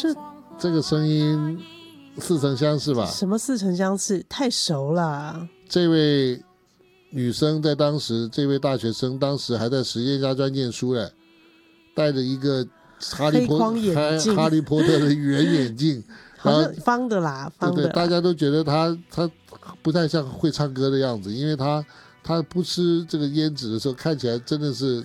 这个声音似曾相识吧？ 什么似曾相识？太熟了。 这位女生在当时，这位大学生当时还在实业家专念书嘞，戴着一个哈利波特的圆眼镜， 好像方的啦，方的啦。 对，大家都觉得他不太像会唱歌的样子，因为他不吃这个烟纸的时候，看起来真的是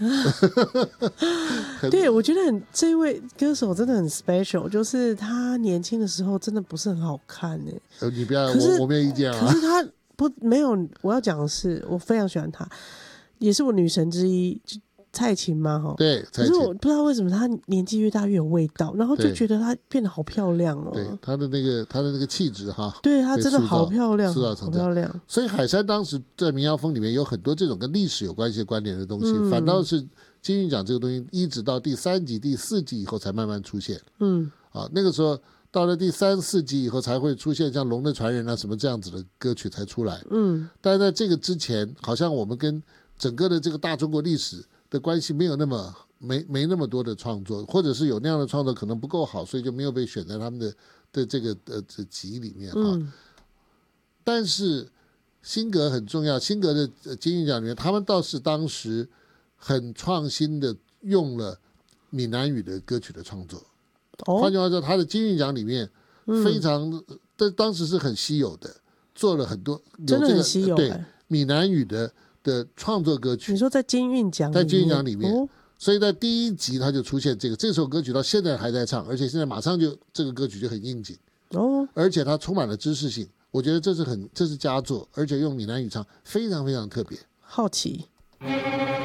对，我觉得这位歌手真的很 special， 就是他年轻的时候真的不是很好看你不要，我没有意见啊。 可是他没有，我要讲的是，我非常喜欢他，也是我女神之一。蔡琴嘛，哈， 对， 可是我不知道为什么她年纪越大越有味道，然后就觉得她变得好漂亮哦。 对，她的那个气质哈， 对，她真的好漂亮，好漂亮。 所以海山当时在民谣风里面有很多这种跟历史有关系的关联的东西，反倒是金韵奖这个东西一直到第3集、第4集以后才慢慢出现。那个时候到了第3、4集以后才会出现像《龙的传人》啊什么这样子的歌曲才出来。但是在这个之前，好像我们跟整个的这个大中国历史的关系没有那么没那么多的创作，或者是有那样的创作可能不够好，所以就没有被选在他们的这个集里面但是辛格很重要，辛格的金韵奖里面，他们倒是当时很创新的用了闽南语的歌曲的创作。换句话说，他的金韵奖里面非常当时是很稀有的，做了很多真的很稀有对闽南语的创作歌曲。 你说在金韵奖里面所以在第1集他就出现这首歌曲，到现在还在唱，而且现在马上就这个歌曲就很应景而且它充满了知识性，我觉得这是佳作，而且用闽南语唱非常非常特别。 好奇